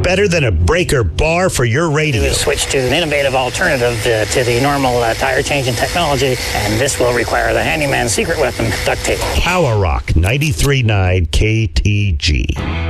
better than a breaker bar for your radio. We switch to an innovative alternative to the normal tire changing technology, and this will require the handyman's secret weapon, duct tape. Power Rock 93.9 KTG.